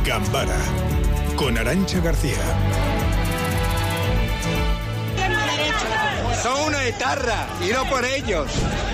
Gambara, con Arantxa García. Son una etarra, y no por ellos,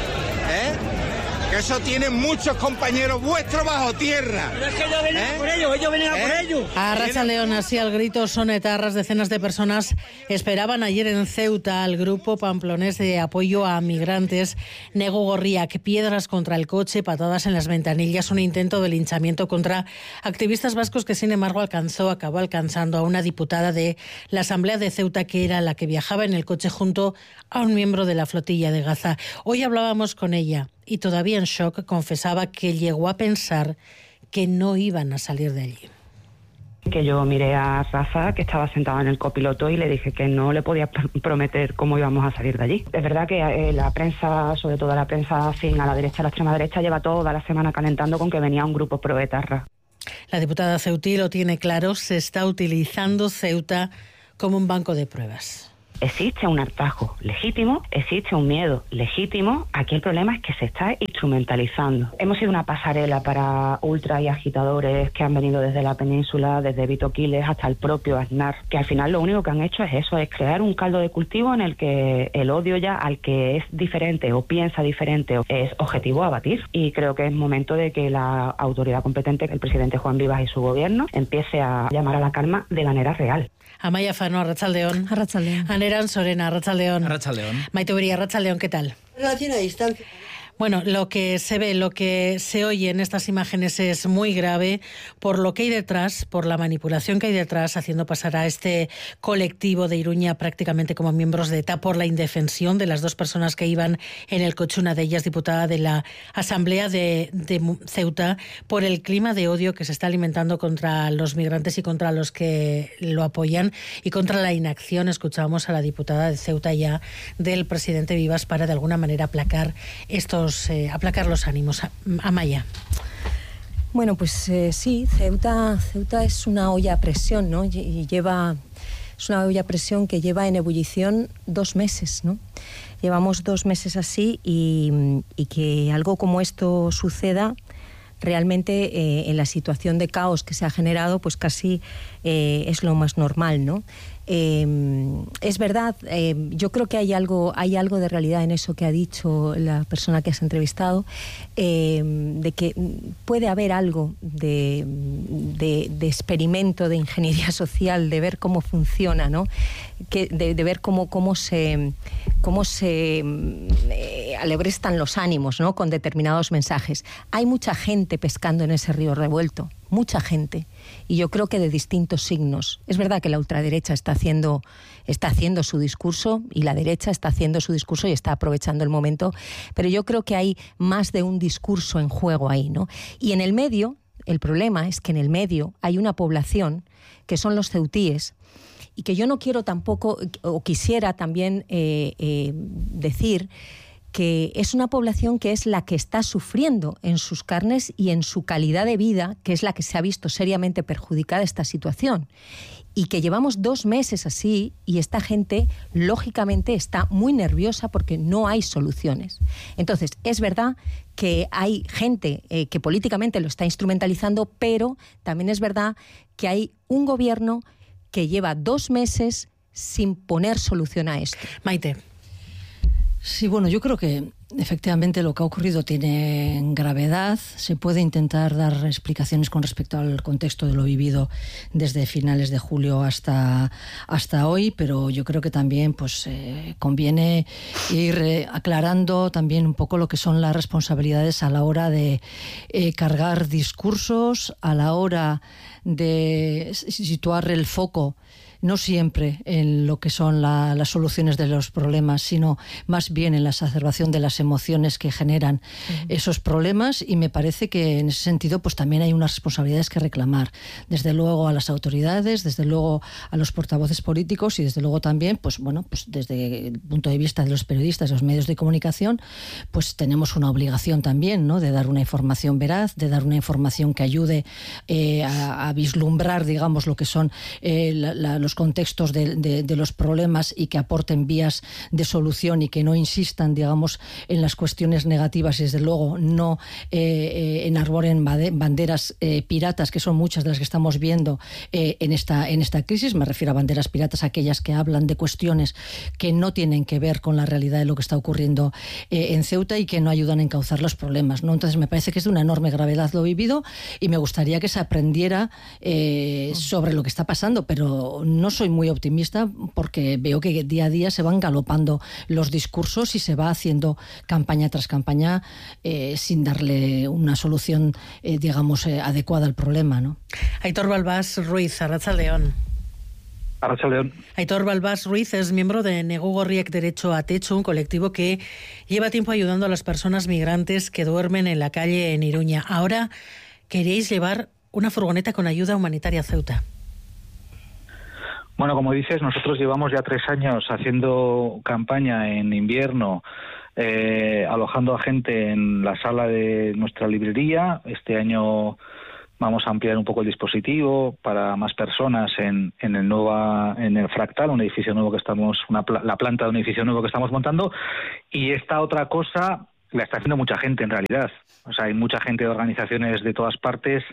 que eso tienen muchos compañeros vuestros bajo tierra. Pero es que ellos venían por ellos, Arratsaldeon, así al grito son etarras. Decenas de personas esperaban ayer en Ceuta al grupo pamplonés de apoyo a migrantes Negu Gorriak. Piedras contra el coche, patadas en las ventanillas, un intento de linchamiento contra activistas vascos que sin embargo acabó alcanzando a una diputada de la Asamblea de Ceuta, que era la que viajaba en el coche junto a un miembro de la flotilla de Gaza. Hoy hablábamos con ella y todavía en shock confesaba que llegó a pensar que no iban a salir de allí. Que yo miré a Rafa, que estaba sentada en el copiloto, y le dije que no le podía prometer cómo íbamos a salir de allí. Es verdad que la prensa, sobre todo la prensa afín a la derecha, a la extrema derecha, lleva toda la semana calentando con que venía un grupo pro-etarra. La diputada ceutí lo tiene claro, se está utilizando Ceuta como un banco de pruebas. Existe un hartazgo legítimo, existe un miedo legítimo. Aquí el problema es que se está instrumentalizando. Hemos sido una pasarela para ultras y agitadores que han venido desde la península, desde Vito Quiles hasta el propio Aznar, que al final lo único que han hecho es eso, es crear un caldo de cultivo en el que el odio ya al que es diferente o piensa diferente es objetivo a abatir. Y creo que es momento de que la autoridad competente, el presidente Juan Vivas y su gobierno, empiece a llamar a la calma de manera real. Amaia Fano, arratsaldeon. Arratsaldeon. Aneran Sorena, arratsaldeon. Arratsaldeon. Maite Uría, arratsaldeon, ¿qué tal? Relación a distancia. Bueno, lo que se ve, lo que se oye en estas imágenes es muy grave por lo que hay detrás, por la manipulación que hay detrás, haciendo pasar a este colectivo de Iruña prácticamente como miembros de ETA, por la indefensión de las dos personas que iban en el coche, una de ellas diputada de la Asamblea de Ceuta, por el clima de odio que se está alimentando contra los migrantes y contra los que lo apoyan, y contra la inacción, escuchábamos a la diputada de Ceuta ya, del presidente Vivas, para de alguna manera aplacar los ánimos. Amaia. Bueno, pues sí, Ceuta es una olla a presión, ¿no? Es una olla a presión que lleva en ebullición 2 meses, ¿no? Llevamos 2 meses así y que algo como esto suceda realmente en la situación de caos que se ha generado, pues casi es lo más normal, ¿no? Es verdad, yo creo que hay algo de realidad en eso que ha dicho la persona que has entrevistado, de que puede haber algo de experimento de ingeniería social, de ver cómo funciona, ¿no? De ver cómo se alebrestan los ánimos, ¿no? Con determinados mensajes. Hay mucha gente pescando en ese río revuelto, mucha gente, y yo creo que de distintos signos. Es verdad que la ultraderecha está haciendo su discurso, y la derecha está haciendo su discurso y está aprovechando el momento, pero yo creo que hay más de un discurso en juego ahí, ¿no? Y en el medio, el problema es que en el medio hay una población que son los ceutíes, y que yo no quiero tampoco, o quisiera también decir que es una población que es la que está sufriendo en sus carnes y en su calidad de vida, que es la que se ha visto seriamente perjudicada esta situación. Y que llevamos 2 meses así, y esta gente, lógicamente, está muy nerviosa porque no hay soluciones. Entonces, es verdad que hay gente que políticamente lo está instrumentalizando, pero también es verdad que hay un gobierno que lleva 2 meses sin poner solución a esto. Maite. Sí, bueno, yo creo que efectivamente lo que ha ocurrido tiene gravedad. Se puede intentar dar explicaciones con respecto al contexto de lo vivido desde finales de julio hasta hoy, pero yo creo que también pues conviene ir aclarando también un poco lo que son las responsabilidades a la hora de cargar discursos, a la hora de situar el foco no siempre en lo que son las soluciones de los problemas, sino más bien en la exacerbación de las emociones que generan esos problemas, y me parece que en ese sentido pues también hay unas responsabilidades que reclamar, desde luego a las autoridades, desde luego a los portavoces políticos, y desde luego también pues desde el punto de vista de los periodistas, de los medios de comunicación, pues tenemos una obligación también, ¿no?, de dar una información veraz, de dar una información que ayude a vislumbrar, digamos, lo que son los los contextos de los problemas y que aporten vías de solución y que no insistan, digamos, en las cuestiones negativas y desde luego no enarboren banderas piratas, que son muchas de las que estamos viendo en esta crisis. Me refiero a banderas piratas, aquellas que hablan de cuestiones que no tienen que ver con la realidad de lo que está ocurriendo en Ceuta y que no ayudan a encauzar los problemas, ¿no? Entonces me parece que es de una enorme gravedad lo vivido y me gustaría que se aprendiera sobre lo que está pasando, pero no soy muy optimista porque veo que día a día se van galopando los discursos y se va haciendo campaña tras campaña sin darle una solución, digamos, adecuada al problema, ¿no? Aitor Balbás Ruiz, Arratsaldeon. Arratsaldeon. Aitor Balbás Ruiz es miembro de Negu Gorriak Derecho a Techo, un colectivo que lleva tiempo ayudando a las personas migrantes que duermen en la calle en Iruña. Ahora queréis llevar una furgoneta con ayuda humanitaria a Ceuta. Bueno, como dices, nosotros llevamos ya 3 años haciendo campaña en invierno, alojando a gente en la sala de nuestra librería. Este año vamos a ampliar un poco el dispositivo para más personas en el Fractal, un edificio nuevo que estamos, la planta de un edificio nuevo que estamos montando. Y esta otra cosa la está haciendo mucha gente en realidad. O sea, hay mucha gente de organizaciones de todas partes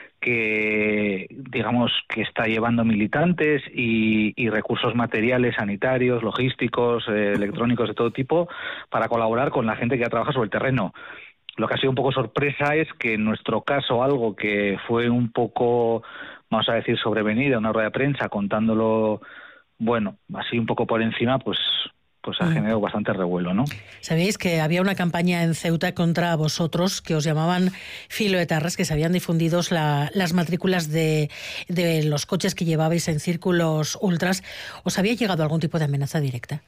que, digamos, que está llevando militantes y recursos materiales, sanitarios, logísticos, electrónicos de todo tipo para colaborar con la gente que trabaja sobre el terreno. Lo que ha sido un poco sorpresa es que en nuestro caso algo que fue un poco, vamos a decir, sobrevenido, una rueda de prensa contándolo, bueno, así un poco por encima, pues ha generado bastante revuelo, ¿no? Sabíais que había una campaña en Ceuta contra vosotros que os llamaban filoetarras, que se habían difundido las matrículas de los coches que llevabais en círculos ultras. ¿Os había llegado algún tipo de amenaza directa?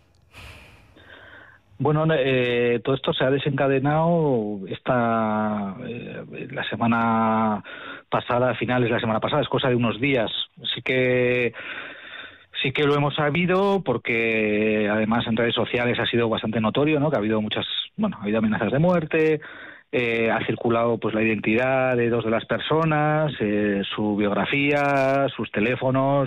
Bueno, todo esto se ha desencadenado la semana pasada, a finales de la semana pasada, es cosa de unos días. Sí que lo hemos sabido porque además en redes sociales ha sido bastante notorio, ¿no? Que ha habido ha habido amenazas de muerte, ha circulado pues la identidad de 2 de las personas, su biografía, sus teléfonos,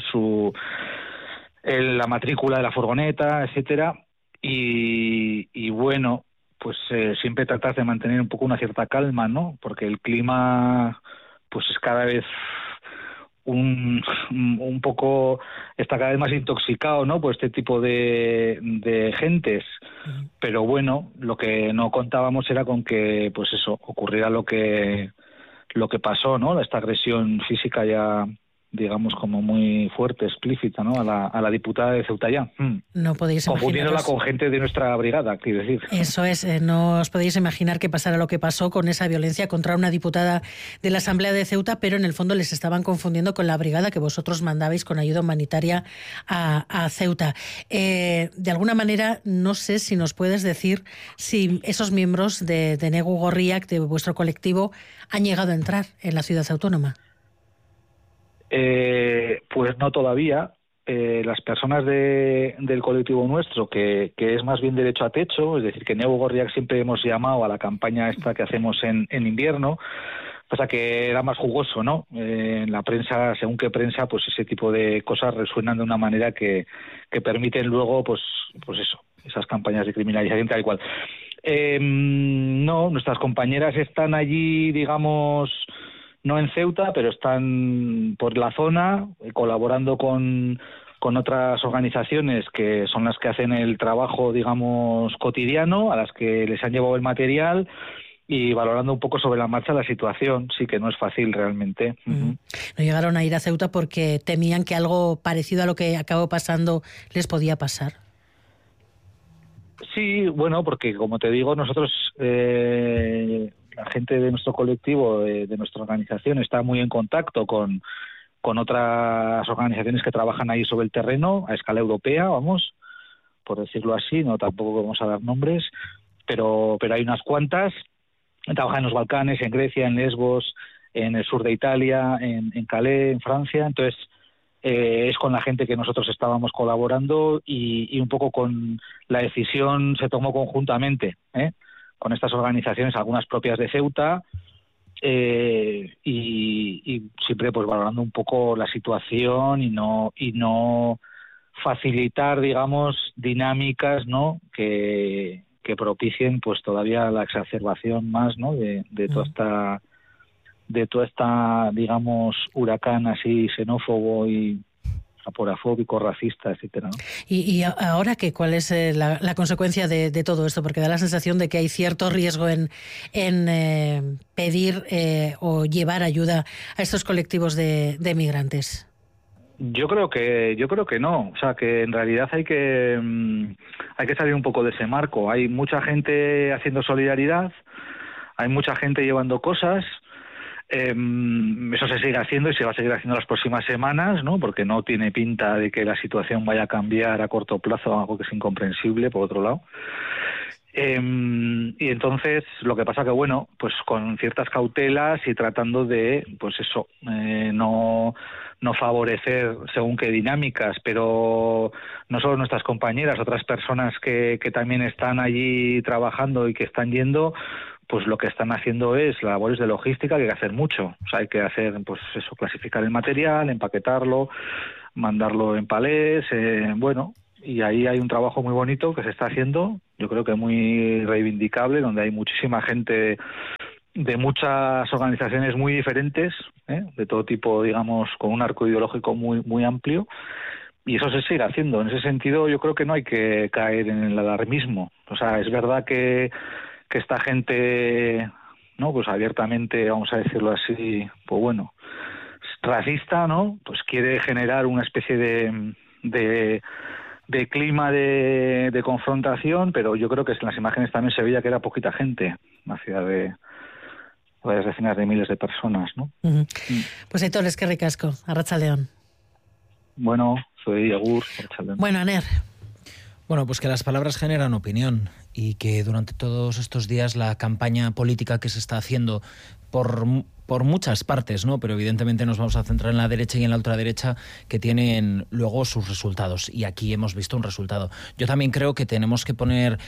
la matrícula de la furgoneta, etcétera. Y bueno, pues siempre tratar de mantener un poco una cierta calma, ¿no? Porque el clima pues es cada vez un poco, está cada vez más intoxicado, ¿no? Por este tipo de gentes. Pero bueno, lo que no contábamos era con que, pues eso, ocurriera lo que pasó, ¿no? Esta agresión física ya, digamos, como muy fuerte, explícita, ¿no? A la diputada de Ceuta ya. No podéis confundiéndola con gente de nuestra brigada, quiero decir. Eso es, no os podéis imaginar que pasara lo que pasó con esa violencia contra una diputada de la Asamblea de Ceuta, pero en el fondo les estaban confundiendo con la brigada que vosotros mandabais con ayuda humanitaria a Ceuta. De alguna manera, no sé si nos puedes decir si esos miembros de Negu Gorriak, de vuestro colectivo, han llegado a entrar en la ciudad autónoma. Pues no todavía. Las personas del colectivo nuestro, que es más bien derecho a techo, es decir, que Negu Gorriak siempre hemos llamado a la campaña esta que hacemos en invierno, pasa que era más jugoso, ¿no? En la prensa, según qué prensa, pues ese tipo de cosas resuenan de una manera que permiten luego, pues eso, esas campañas de criminalización tal y cual. No, nuestras compañeras están allí, digamos, no en Ceuta, pero están por la zona, colaborando con otras organizaciones que son las que hacen el trabajo, digamos, cotidiano, a las que les han llevado el material y valorando un poco sobre la marcha la situación. Sí que no es fácil realmente. No llegaron a ir a Ceuta porque temían que algo parecido a lo que acabó pasando les podía pasar. Sí, bueno, porque como te digo, nosotros... la gente de nuestro colectivo, de nuestra organización, está muy en contacto con otras organizaciones que trabajan ahí sobre el terreno, a escala europea, vamos, por decirlo así, no tampoco vamos a dar nombres, pero hay unas cuantas. Trabajan en los Balcanes, en Grecia, en Lesbos, en el sur de Italia, en Calais, en Francia. Entonces, es con la gente que nosotros estábamos colaborando y un poco con la decisión se tomó conjuntamente, con estas organizaciones, algunas propias de Ceuta, y siempre pues valorando un poco la situación y no facilitar, digamos, dinámicas, ¿no?, que propicien pues todavía la exacerbación más, ¿no?, de toda esta, digamos, huracán así xenófobo y aporafóbico, racista, etcétera, ¿no? ¿Y ahora qué? ¿Cuál es la consecuencia de todo esto? Porque da la sensación de que hay cierto riesgo en pedir o llevar ayuda a estos colectivos de migrantes. Yo creo que no, o sea, que en realidad hay que salir un poco de ese marco. Hay mucha gente haciendo solidaridad, hay mucha gente llevando cosas. Eso se sigue haciendo y se va a seguir haciendo las próximas semanas, ¿no?, porque no tiene pinta de que la situación vaya a cambiar a corto plazo, algo que es incomprensible, por otro lado. Y entonces lo que pasa que, bueno, pues con ciertas cautelas y tratando de, pues eso, no favorecer según qué dinámicas, pero no solo nuestras compañeras, otras personas que también están allí trabajando y que están yendo, pues lo que están haciendo es labores de logística, que hay que hacer mucho. O sea, hay que hacer, pues eso, clasificar el material, empaquetarlo, mandarlo en palés, bueno, y ahí hay un trabajo muy bonito que se está haciendo, yo creo que muy reivindicable, donde hay muchísima gente de muchas organizaciones muy diferentes, de todo tipo, digamos, con un arco ideológico muy, muy amplio, y eso se sigue haciendo. En ese sentido, yo creo que no hay que caer en el alarmismo. O sea, es verdad que esta gente, ¿no?, pues abiertamente, vamos a decirlo así, pues bueno, racista, ¿no?, pues quiere generar una especie de clima de confrontación, pero yo creo que en las imágenes también se veía que era poquita gente, una ciudad de varias decenas de miles de personas, ¿no? Uh-huh. Pues Aitor, eskerrik asko, arratsaldeon. Bueno, soy Agur, arratsaldeon. Bueno, Aner. Bueno, pues que las palabras generan opinión y que durante todos estos días la campaña política que se está haciendo por muchas partes, ¿no?, pero evidentemente nos vamos a centrar en la derecha y en la ultraderecha, que tienen luego sus resultados, y aquí hemos visto un resultado. Yo también creo que tenemos que poner,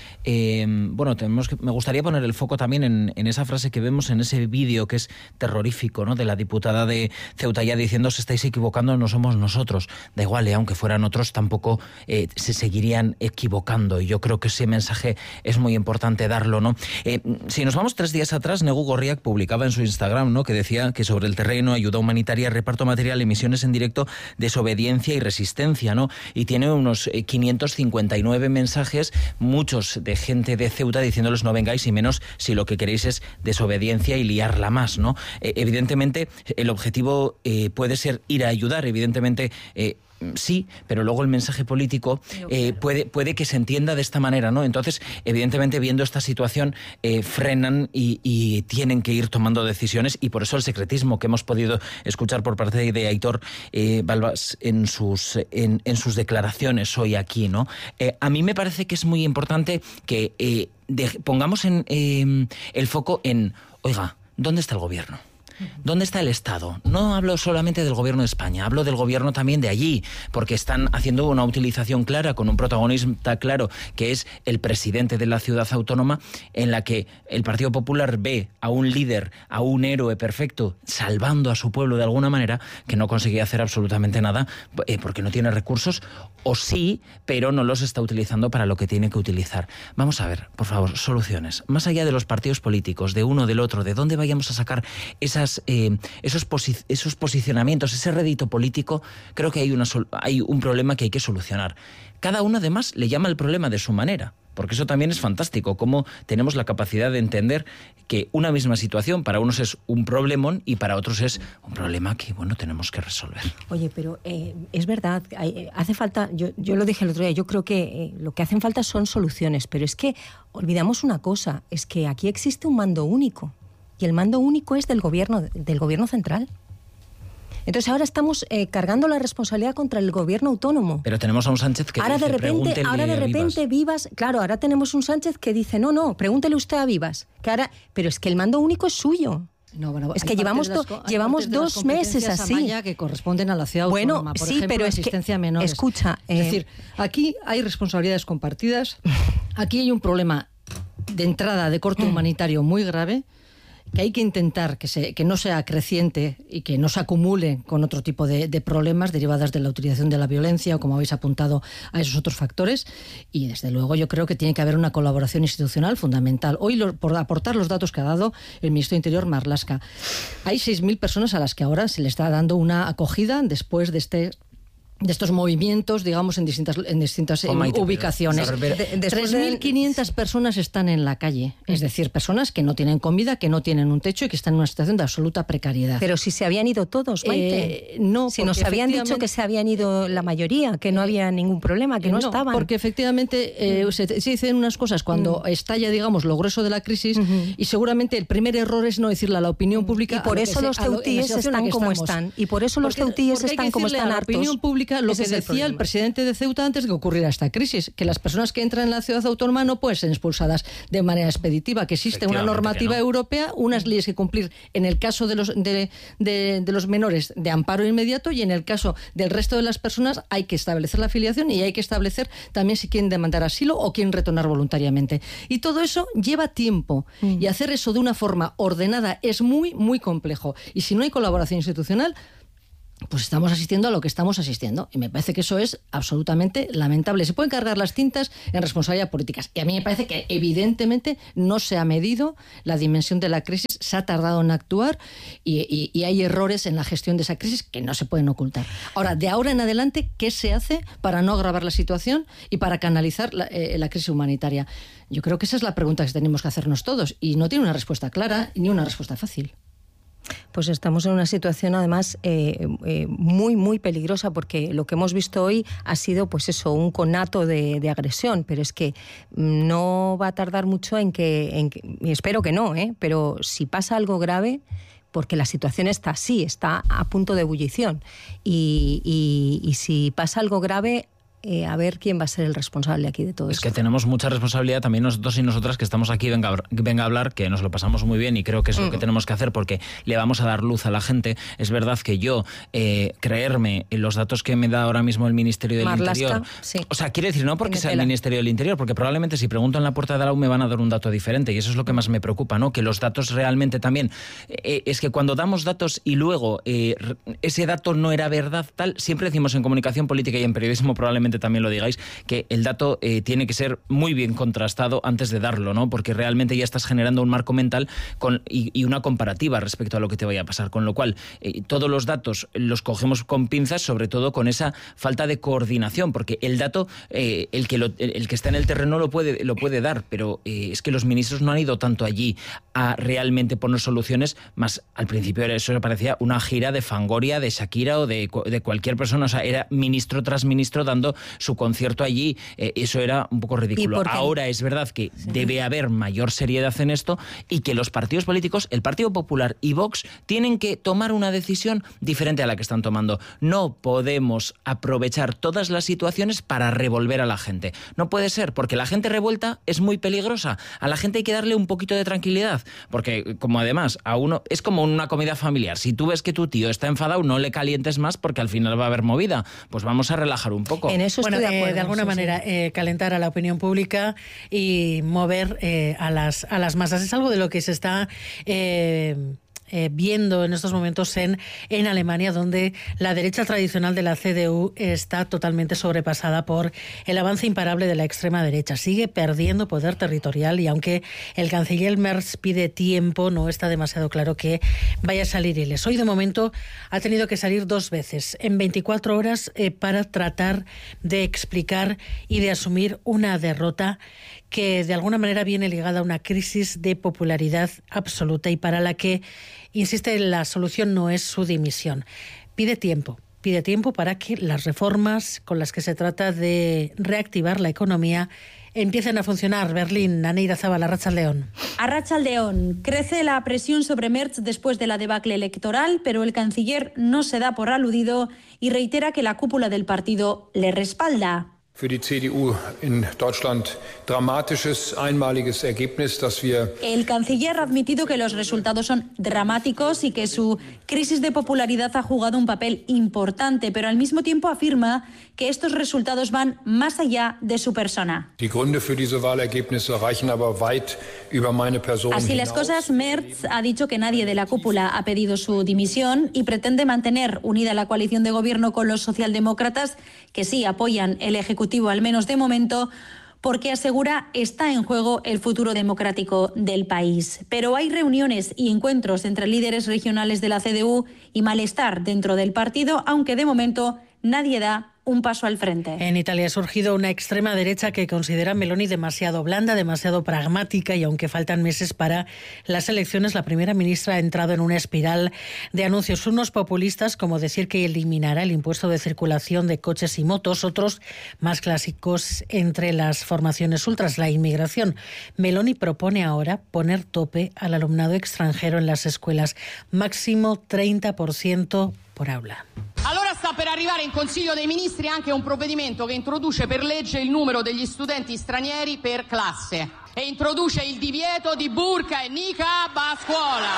me gustaría poner el foco también en esa frase que vemos en ese vídeo que es terrorífico, ¿no?, de la diputada de Ceuta ya diciendo: se estáis equivocando, no somos nosotros. Da igual, aunque fueran otros tampoco se seguirían equivocando, y yo creo que ese mensaje es muy importante darlo, ¿no? Si nos vamos 3 días atrás, Negu Gorriak publicaba en su Instagram, ¿no?, que decía que sobre el terreno, ayuda humanitaria, reparto material, emisiones en directo, desobediencia y resistencia, ¿no? Y tiene unos 559 mensajes, muchos de gente de Ceuta diciéndoles: no vengáis, y menos si lo que queréis es desobediencia y liarla más, ¿no? Evidentemente el objetivo puede ser ir a ayudar, evidentemente sí, pero luego el mensaje político puede que se entienda de esta manera, ¿no? Entonces, evidentemente, viendo esta situación, frenan y tienen que ir tomando decisiones, y por eso el secretismo que hemos podido escuchar por parte de Aitor Balbás en sus declaraciones hoy aquí, ¿no? A mí me parece que es muy importante que pongamos el foco en, oiga, ¿dónde está el gobierno? ¿Dónde está el Estado? No hablo solamente del gobierno de España, hablo del gobierno también de allí, porque están haciendo una utilización clara, con un protagonista claro, que es el presidente de la ciudad autónoma, en la que el Partido Popular ve a un líder, a un héroe perfecto, salvando a su pueblo de alguna manera, que no conseguía hacer absolutamente nada, porque no tiene recursos, o sí, pero no los está utilizando para lo que tiene que utilizar. Vamos a ver, por favor, soluciones. Más allá de los partidos políticos, de uno, del otro, de dónde vayamos a sacar esos posicionamientos, ese rédito político, creo que hay un problema que hay que solucionar. Cada uno, además, le llama el problema de su manera, porque eso también es fantástico, cómo tenemos la capacidad de entender que una misma situación para unos es un problemón y para otros es un problema que, bueno, tenemos que resolver. Oye, pero es verdad, hace falta, yo lo dije el otro día, yo creo que lo que hacen falta son soluciones, pero es que olvidamos una cosa, es que aquí existe un mando único, y el mando único es del gobierno central. Entonces ahora estamos cargando la responsabilidad contra el gobierno autónomo. Pero tenemos a un Sánchez que dice, ahora de repente Vivas, claro, ahora tenemos un Sánchez que dice, no, pregúntele usted a Vivas, pero es que el mando único es suyo. No, bueno, es que llevamos 2 meses así. Que corresponden a la ciudad autónoma, por ejemplo, pero asistencia a menores. Escucha, es decir, aquí hay responsabilidades compartidas, aquí hay un problema de entrada de corte humanitario muy grave. que hay que intentar que no sea creciente y que no se acumule con otro tipo de problemas derivadas de la utilización de la violencia o, como habéis apuntado, a esos otros factores. Y desde luego yo creo que tiene que haber una colaboración institucional fundamental. Hoy, por aportar los datos que ha dado el ministro de Interior, Marlaska, hay 6.000 personas a las que ahora se le está dando una acogida después de estos movimientos, digamos, en distintas ubicaciones. 3.500 personas están en la calle, es decir, personas que no tienen comida, que no tienen un techo y que están en una situación de absoluta precariedad. Pero si se habían ido todos, Maite. No, si nos habían dicho que se habían ido la mayoría, que no había ningún problema, que no estaban. Porque efectivamente se dicen unas cosas cuando estalla, digamos, lo grueso de la crisis, y seguramente el primer error es no decirle a la opinión pública. Y por eso los ceutíes están como están. Y por eso los ceutíes están como están hartos. La opinión pública lo que decía el presidente de Ceuta antes de que ocurriera esta crisis, que las personas que entran en la ciudad autónoma no pueden ser expulsadas de manera expeditiva, que existe una normativa europea, unas leyes que cumplir en el caso de los menores de amparo inmediato, y en el caso del resto de las personas hay que establecer la afiliación y hay que establecer también si quieren demandar asilo o quieren retornar voluntariamente. Y todo eso lleva tiempo, y hacer eso de una forma ordenada es muy, muy complejo. Y si no hay colaboración institucional, pues estamos asistiendo a lo que estamos asistiendo. Y me parece que eso es absolutamente lamentable. Se pueden cargar las tintas en responsabilidad políticas. Y a mí me parece que evidentemente no se ha medido la dimensión de la crisis, se ha tardado en actuar y hay errores en la gestión de esa crisis que no se pueden ocultar. Ahora, de ahora en adelante, ¿qué se hace para no agravar la situación y para canalizar la crisis humanitaria? Yo creo que esa es la pregunta que tenemos que hacernos todos, y no tiene una respuesta clara ni una respuesta fácil. Pues estamos en una situación además muy, muy peligrosa, porque lo que hemos visto hoy ha sido, pues eso, un conato de agresión, pero es que no va a tardar mucho en que y espero que no, pero si pasa algo grave, porque la situación está así, está a punto de ebullición, y si pasa algo grave, a ver quién va a ser el responsable aquí de todo esto. Es que tenemos mucha responsabilidad también nosotros y nosotras que estamos aquí, venga a hablar, que nos lo pasamos muy bien y creo que es lo que tenemos que hacer porque le vamos a dar luz a la gente. Es verdad que yo, creerme en los datos que me da ahora mismo el Ministerio del Interior, sí. O sea, quiere decir, no porque sea el Ministerio del Interior, porque probablemente si pregunto en la puerta de la U me van a dar un dato diferente, y eso es lo que más me preocupa, ¿no? Que los datos realmente también, es que cuando damos datos y luego ese dato no era verdad, tal, siempre decimos en comunicación política y en periodismo probablemente también lo digáis, que el dato tiene que ser muy bien contrastado antes de darlo, ¿no? Porque realmente ya estás generando un marco mental y una comparativa respecto a lo que te vaya a pasar, con lo cual todos los datos los cogemos con pinzas, sobre todo con esa falta de coordinación, porque el dato, el que está en el terreno lo puede dar, pero es que los ministros no han ido tanto allí a realmente poner soluciones, más al principio eso parecía una gira de Fangoria, de Shakira o de cualquier persona, o sea, era ministro tras ministro dando su concierto allí, eso era un poco ridículo. Ahora es verdad que debe haber mayor seriedad en esto y que los partidos políticos, el Partido Popular y Vox, tienen que tomar una decisión diferente a la que están tomando. No podemos aprovechar todas las situaciones para revolver a la gente. No puede ser, porque la gente revuelta es muy peligrosa. A la gente hay que darle un poquito de tranquilidad, porque como además a uno es como una comida familiar. Si tú ves que tu tío está enfadado, no le calientes más porque al final va a haber movida. Pues vamos a relajar un poco. Bueno, de alguna manera calentar a la opinión pública y mover a las masas. Es algo de lo que se está viendo en estos momentos en Alemania, donde la derecha tradicional de la CDU está totalmente sobrepasada por el avance imparable de la extrema derecha. Sigue perdiendo poder territorial y aunque el canciller Merz pide tiempo, no está demasiado claro que vaya a salir ileso. Hoy de momento ha tenido que salir 2 veces en 24 horas para tratar de explicar y de asumir una derrota que de alguna manera viene ligada a una crisis de popularidad absoluta y para la que, insiste, la solución no es su dimisión. Pide tiempo para que las reformas con las que se trata de reactivar la economía empiecen a funcionar. Berlín, Aneira Zabala, Arratsaldeon. Arratsaldeon. Crece la presión sobre Merz después de la debacle electoral, pero el canciller no se da por aludido y reitera que la cúpula del partido le respalda. Für die CDU in Deutschland dramatisches, einmaliges Ergebnis, das wir... El canciller ha admitido que los resultados son dramáticos y que su crisis de popularidad ha jugado un papel importante, pero al mismo tiempo afirma que estos resultados van más allá de su persona. Die Gründe für diese Wahlergebnisse reichen aber weit über meine Person Así las cosas, Merz ha dicho que nadie de la cúpula ha pedido su dimisión y pretende mantener unida la coalición de gobierno con los socialdemócratas, que sí apoyan el Ejecutivo, al menos de momento, porque asegura está en juego el futuro democrático del país. Pero hay reuniones y encuentros entre líderes regionales de la CDU y malestar dentro del partido, aunque de momento nadie da un paso al frente. En Italia ha surgido una extrema derecha que considera a Meloni demasiado blanda, demasiado pragmática, y aunque faltan meses para las elecciones, la primera ministra ha entrado en una espiral de anuncios, unos populistas como decir que eliminará el impuesto de circulación de coches y motos, otros más clásicos entre las formaciones ultras, la inmigración. Meloni propone ahora poner tope al alumnado extranjero en las escuelas, máximo 30% por aula. Allora sta per arrivare in Consiglio dei Ministri anche un provvedimento che introduce per legge il numero degli studenti stranieri per classe e introduce il divieto di burka e niqab a scuola.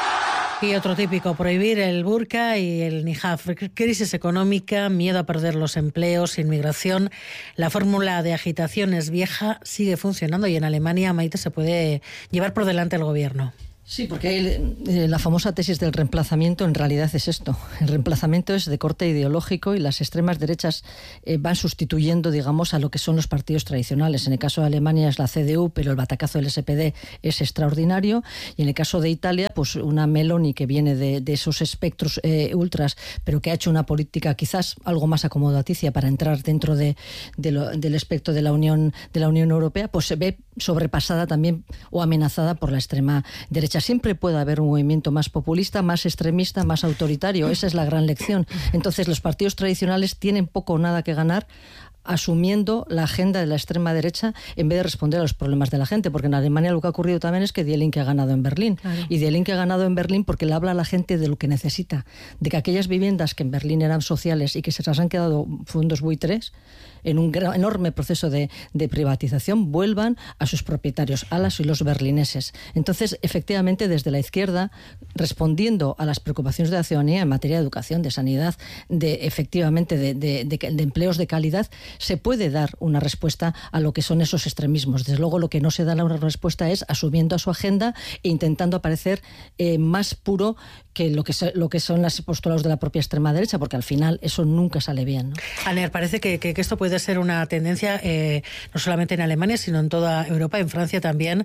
Y otro típico, prohibir el burka y el niqab. Crisis económica, miedo a perder los empleos, inmigración. La fórmula de agitación es vieja, sigue funcionando y en Alemania, Maite, se puede llevar por delante el gobierno. Sí, porque la famosa tesis del reemplazamiento en realidad es esto. El reemplazamiento es de corte ideológico y las extremas derechas van sustituyendo, digamos, a lo que son los partidos tradicionales. En el caso de Alemania es la CDU, pero el batacazo del SPD es extraordinario. Y en el caso de Italia, pues una Meloni que viene de esos espectros ultras, pero que ha hecho una política quizás algo más acomodaticia para entrar dentro del espectro de la Unión Europea, pues se ve sobrepasada también o amenazada por la extrema derecha. Siempre puede haber un movimiento más populista, más extremista, más autoritario. Esa es la gran lección. Entonces, los partidos tradicionales tienen poco o nada que ganar asumiendo la agenda de la extrema derecha en vez de responder a los problemas de la gente, porque en Alemania lo que ha ocurrido también es que Die Linke ha ganado en Berlín. Claro. Y Die Linke ha ganado en Berlín porque le habla a la gente de lo que necesita, de que aquellas viviendas que en Berlín eran sociales y que se las han quedado fondos buitres en un enorme proceso de privatización vuelvan a sus propietarios, a las y los berlineses. Entonces, efectivamente, desde la izquierda, respondiendo a las preocupaciones de la ciudadanía en materia de educación, de sanidad, efectivamente de empleos de calidad, se puede dar una respuesta a lo que son esos extremismos. Desde luego, lo que no se da la respuesta es asumiendo a su agenda e intentando aparecer más puro que lo que son los postulados de la propia extrema derecha, porque al final eso nunca sale bien, ¿no? Aner, parece que esto puede ser una tendencia no solamente en Alemania, sino en toda Europa, en Francia también.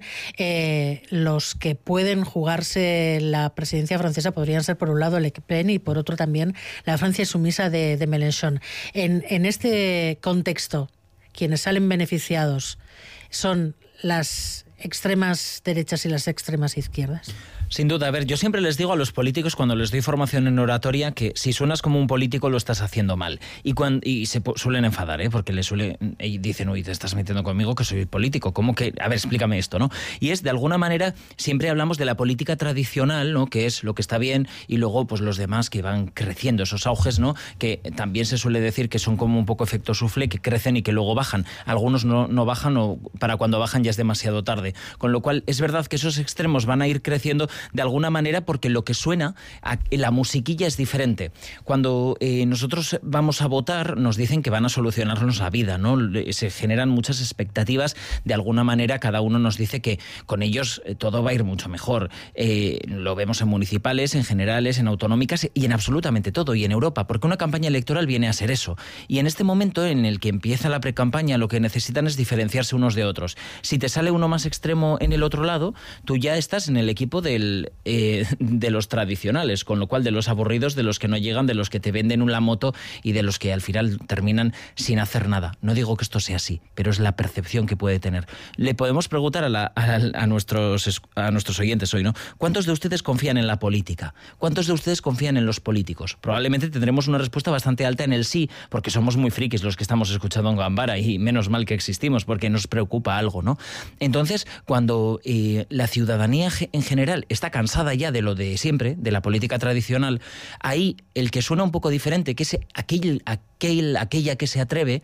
Los que pueden jugarse la presidencia francesa podrían ser por un lado Le Pen y por otro también la Francia sumisa de Mélenchon. En este contexto, quienes salen beneficiados son las extremas derechas y las extremas izquierdas. Sin duda, a ver, yo siempre les digo a los políticos cuando les doy formación en oratoria que si suenas como un político lo estás haciendo mal. Y se suelen enfadar, porque y dicen, uy, te estás metiendo conmigo que soy político. ¿Cómo que? A ver, explícame esto, ¿no? Y es, de alguna manera, siempre hablamos de la política tradicional, ¿no? Que es lo que está bien, y luego pues los demás que van creciendo, esos auges, ¿no? Que también se suele decir que son como un poco efecto suflé, que crecen y que luego bajan. Algunos no bajan, o para cuando bajan ya es demasiado tarde. Con lo cual, es verdad que esos extremos van a ir creciendo de alguna manera porque lo que suena, la musiquilla es diferente. Cuando nosotros vamos a votar nos dicen que van a solucionarnos la vida, ¿no? Se generan muchas expectativas, de alguna manera cada uno nos dice que con ellos todo va a ir mucho mejor. Lo vemos en municipales, en generales, en autonómicas y en absolutamente todo, y en Europa, porque una campaña electoral viene a ser eso. Y en este momento en el que empieza la precampaña, lo que necesitan es diferenciarse unos de otros. Si te sale uno más extremo en el otro lado, tú ya estás en el equipo de los tradicionales, con lo cual de los aburridos, de los que no llegan, de los que te venden la moto y de los que al final terminan sin hacer nada. No digo que esto sea así, pero es la percepción que puede tener. Le podemos preguntar a nuestros oyentes hoy, ¿no? ¿Cuántos de ustedes confían en la política? ¿Cuántos de ustedes confían en los políticos? Probablemente tendremos una respuesta bastante alta en el sí, porque somos muy frikis los que estamos escuchando en Gambara, y menos mal que existimos, porque nos preocupa algo, ¿no? Entonces, cuando la ciudadanía en general está cansada ya de lo de siempre, de la política tradicional, ahí el que suena un poco diferente, que es aquella que se atreve,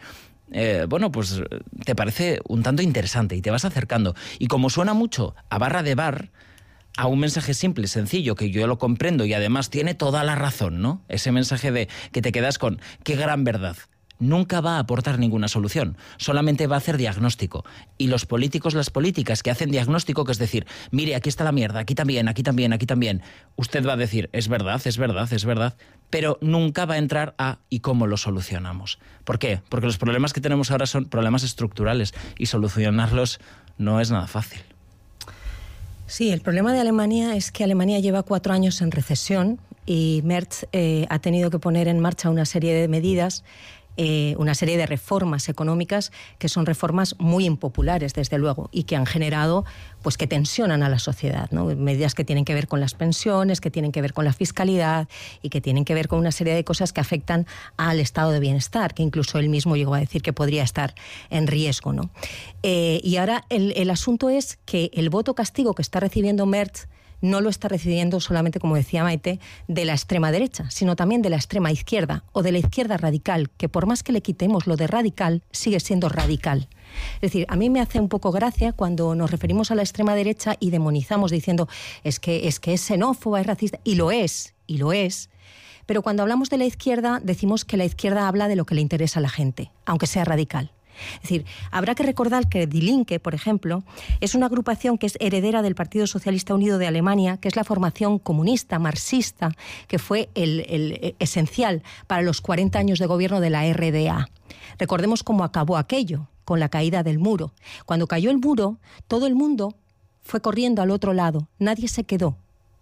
bueno, pues te parece un tanto interesante y te vas acercando. Y como suena mucho a barra de bar, a un mensaje simple, sencillo, que yo lo comprendo y además tiene toda la razón, ¿no? Ese mensaje de que te quedas con qué gran verdad. Nunca va a aportar ninguna solución, solamente va a hacer diagnóstico. Y los políticos, las políticas que hacen diagnóstico, que es decir, mire, aquí está la mierda, aquí también, aquí también, aquí también, usted va a decir, es verdad, es verdad, es verdad, pero nunca va a entrar a ¿y cómo lo solucionamos? ¿Por qué? Porque los problemas que tenemos ahora son problemas estructurales y solucionarlos no es nada fácil. Sí, el problema de Alemania es que Alemania lleva 4 años en recesión y Merz ha tenido que poner en marcha una serie de medidas, una serie de reformas económicas que son reformas muy impopulares, desde luego, y que han generado, pues, que tensionan a la sociedad, ¿no? Medidas que tienen que ver con las pensiones, que tienen que ver con la fiscalidad y que tienen que ver con una serie de cosas que afectan al estado de bienestar, que incluso él mismo llegó a decir que podría estar en riesgo, ¿no? Y ahora el asunto es que el voto castigo que está recibiendo Merz no lo está recibiendo solamente, como decía Maite, de la extrema derecha, sino también de la extrema izquierda o de la izquierda radical, que por más que le quitemos lo de radical, sigue siendo radical. Es decir, a mí me hace un poco gracia cuando nos referimos a la extrema derecha y demonizamos diciendo es que es xenófoba, es racista, y lo es, pero cuando hablamos de la izquierda decimos que la izquierda habla de lo que le interesa a la gente, aunque sea radical. Es decir, habrá que recordar que Die Linke, por ejemplo, es una agrupación que es heredera del Partido Socialista Unido de Alemania, que es la formación comunista, marxista, que fue el esencial para los 40 años de gobierno de la RDA. Recordemos cómo acabó aquello, con la caída del muro. Cuando cayó el muro, todo el mundo fue corriendo al otro lado. Nadie se quedó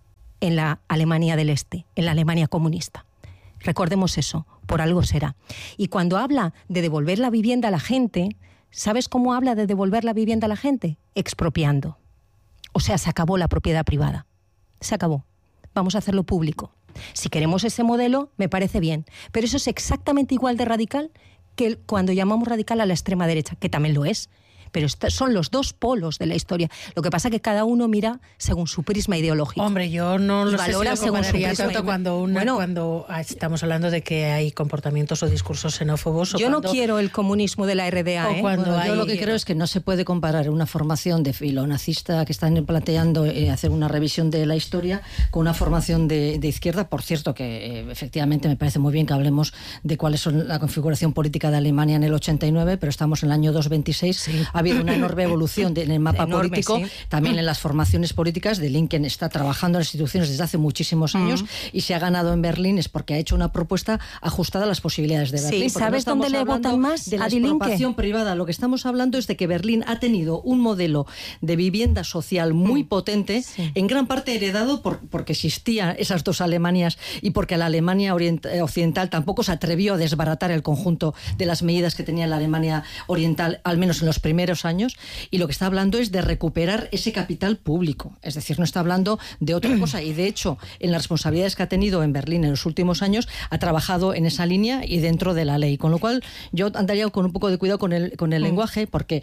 en la Alemania del Este, en la Alemania comunista. Recordemos eso, por algo será. Y cuando habla de devolver la vivienda a la gente, ¿sabes cómo habla de devolver la vivienda a la gente? Expropiando. O sea, se acabó la propiedad privada. Se acabó. Vamos a hacerlo público. Si queremos ese modelo, me parece bien. Pero eso es exactamente igual de radical que cuando llamamos radical a la extrema derecha, que también lo es. Pero son los dos polos de la historia. Lo que pasa es que cada uno mira según su prisma ideológico. Hombre, yo no lo sé si lo según su prisma. tanto cuando estamos hablando de que hay comportamientos o discursos xenófobos. Yo no quiero el comunismo de la RDA. Yo lo que creo es que no se puede comparar una formación de filonazista que están planteando hacer una revisión de la historia con una formación de izquierda. Por cierto, que efectivamente me parece muy bien que hablemos de cuáles son la configuración política de Alemania en el 89, pero estamos en el año 226. Sí. Ha habido una enorme evolución en el mapa político, sí. También en las formaciones políticas. Die Linke está trabajando en las instituciones desde hace muchísimos años y se ha ganado en Berlín es porque ha hecho una propuesta ajustada a las posibilidades de Berlín. Sí, ¿sabes dónde le votan más de la a Die Linke? Expropiación privada. Lo que estamos hablando es de que Berlín ha tenido un modelo de vivienda social muy potente, en gran parte heredado porque existían esas dos Alemanias y porque la Alemania occidental tampoco se atrevió a desbaratar el conjunto de las medidas que tenía la Alemania oriental, al menos en los primeros años, y lo que está hablando es de recuperar ese capital público, es decir, no está hablando de otra cosa, y de hecho en las responsabilidades que ha tenido en Berlín en los últimos años ha trabajado en esa línea y dentro de la ley, con lo cual yo andaría con un poco de cuidado con el lenguaje, porque